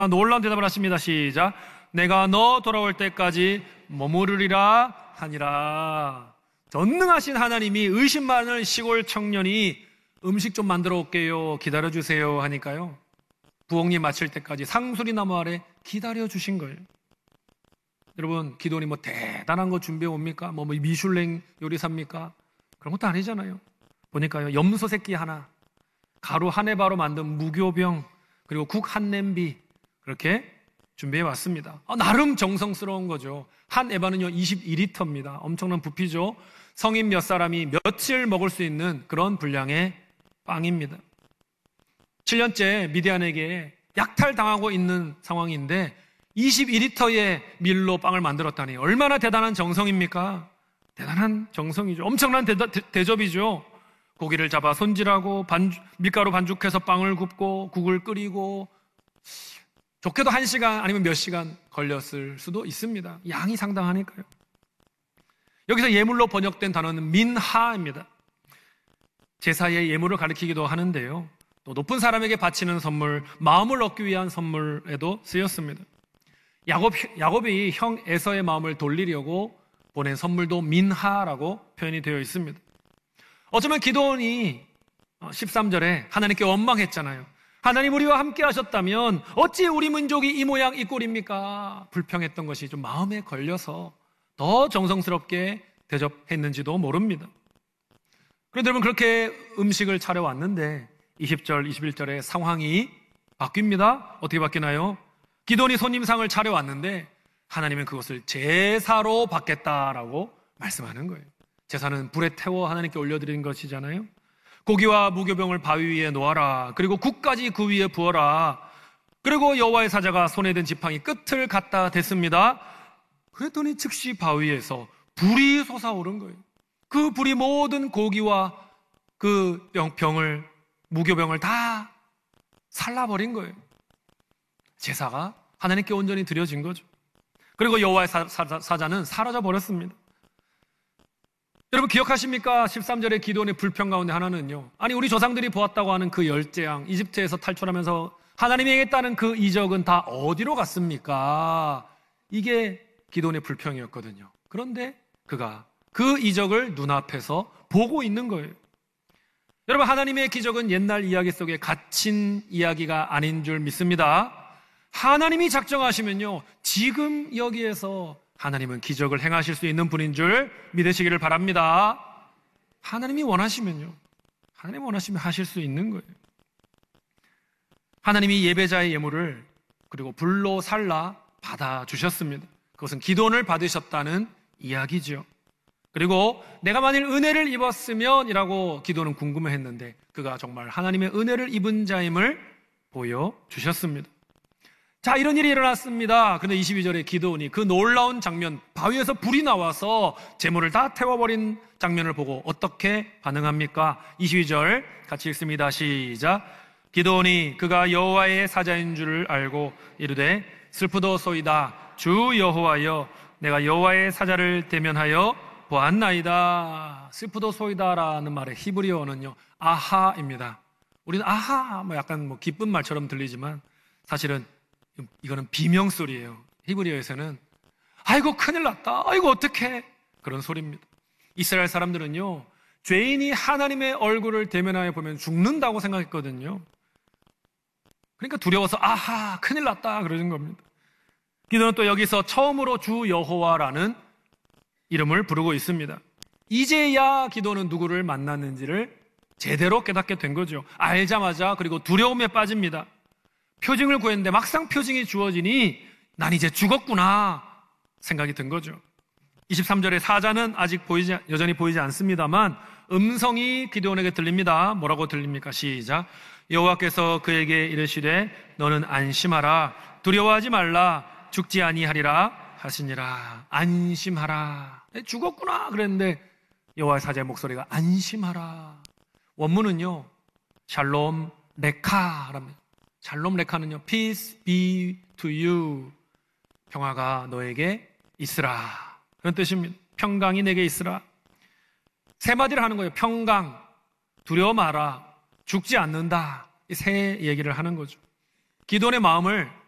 놀라운 대답을 하십니다. 시작. 내가 너 돌아올 때까지 머무르리라 하니라. 전능하신 하나님이 의심 많은 시골 청년이 음식 좀 만들어 올게요, 기다려주세요 하니까요, 부엌일 마칠 때까지 상수리 나무 아래 기다려주신 거예요. 여러분, 기도원이 뭐 대단한 거 준비해 옵니까? 뭐 미슐랭 요리사입니까? 그런 것도 아니잖아요. 보니까요, 염소 새끼 하나, 가루 한 에바로 만든 무교병, 그리고 국 한 냄비, 그렇게 준비해 왔습니다. 나름 정성스러운 거죠. 한 에바는요 21리터입니다. 엄청난 부피죠. 성인 몇 사람이 며칠 먹을 수 있는 그런 분량의 빵입니다. 7년째 미디안에게 약탈당하고 있는 상황인데 22리터의 밀로 빵을 만들었다니 얼마나 대단한 정성입니까? 대단한 정성이죠. 엄청난 대접이죠. 고기를 잡아 손질하고 밀가루 반죽해서 빵을 굽고 국을 끓이고, 좋게도 1시간 아니면 몇 시간 걸렸을 수도 있습니다. 양이 상당하니까요. 여기서 예물로 번역된 단어는 민하입니다. 제사의 예물을 가리키기도 하는데요, 또 높은 사람에게 바치는 선물, 마음을 얻기 위한 선물에도 쓰였습니다. 야곱이 형 에서의 마음을 돌리려고 보낸 선물도 민하라고 표현이 되어 있습니다. 어쩌면 기도원이 13절에 하나님께 원망했잖아요. 하나님, 우리와 함께 하셨다면 어찌 우리 민족이 이 모양 이 꼴입니까? 불평했던 것이 좀 마음에 걸려서 더 정성스럽게 대접했는지도 모릅니다. 그런데 여러분, 그렇게 음식을 차려왔는데 20절, 21절에 상황이 바뀝니다. 어떻게 바뀌나요? 기도원이 손님상을 차려왔는데 하나님은 그것을 제사로 받겠다라고 말씀하는 거예요. 제사는 불에 태워 하나님께 올려드리는 것이잖아요. 고기와 무교병을 바위 위에 놓아라. 그리고 국까지 그 위에 부어라. 그리고 여호와의 사자가 손에 든 지팡이 끝을 갖다 댔습니다. 그랬더니 즉시 바위에서 불이 솟아오른 거예요. 그 불이 모든 고기와 그 병을, 무교병을 다 살라버린 거예요. 제사가 하나님께 온전히 드려진 거죠. 그리고 여호와의 사자는 사라져 버렸습니다. 여러분, 기억하십니까? 13절의 기도원의 불평 가운데 하나는요, 아니, 우리 조상들이 보았다고 하는 그 열재앙, 이집트에서 탈출하면서 하나님이 행했다는 그 이적은 다 어디로 갔습니까? 이게 기도원의 불평이었거든요. 그런데 그가 그 이적을 눈앞에서 보고 있는 거예요. 여러분, 하나님의 기적은 옛날 이야기 속에 갇힌 이야기가 아닌 줄 믿습니다. 하나님이 작정하시면요, 지금 여기에서 하나님은 기적을 행하실 수 있는 분인 줄 믿으시기를 바랍니다. 하나님이 원하시면요, 하나님이 원하시면 하실 수 있는 거예요. 하나님이 예배자의 예물을 그리고 불로 살라 받아주셨습니다. 그것은 기도원을 받으셨다는 이야기죠. 그리고 내가 만일 은혜를 입었으면 이라고 기도는 궁금해했는데 그가 정말 하나님의 은혜를 입은 자임을 보여주셨습니다. 자, 이런 일이 일어났습니다. 그런데 22절에 기도원이 그 놀라운 장면, 바위에서 불이 나와서 제물을 다 태워버린 장면을 보고 어떻게 반응합니까? 22절 같이 읽습니다. 시작. 기도원이 그가 여호와의 사자인 줄을 알고 이르되 슬프도소이다. 주 여호와여, 내가 여호와의 사자를 대면하여 보았나이다. 슬프도소이다라는 말의 히브리어는요, 아하입니다. 우리는 아하, 약간 기쁜 말처럼 들리지만 사실은 이거는 비명소리예요. 히브리어에서는 아이고 큰일 났다, 아이고 어떡해, 그런 소리입니다. 이스라엘 사람들은요, 죄인이 하나님의 얼굴을 대면하여 보면 죽는다고 생각했거든요. 그러니까 두려워서 아하 큰일 났다 그러는 겁니다. 기도는 또 여기서 처음으로 주 여호와라는 이름을 부르고 있습니다. 이제야 기도는 누구를 만났는지를 제대로 깨닫게 된 거죠. 알자마자 그리고 두려움에 빠집니다. 표징을 구했는데 막상 표징이 주어지니 난 이제 죽었구나 생각이 든 거죠. 23절의 사자는 아직 여전히 보이지 않습니다만 음성이 기드온에게 들립니다. 뭐라고 들립니까? 시작. 여호와께서 그에게 이르시되 너는 안심하라, 두려워하지 말라, 죽지 아니하리라 하시니라. 안심하라. 죽었구나 그랬는데 여호와의 사자의 목소리가 안심하라. 원문은요, 샬롬 레카랍니다. 샬롬 레카는요, peace be to you, 평화가 너에게 있으라, 그런 뜻입니다. 평강이 내게 있으라. 세 마디를 하는 거예요. 평강, 두려워 마라, 죽지 않는다. 이 세 얘기를 하는 거죠. 기도원의 마음을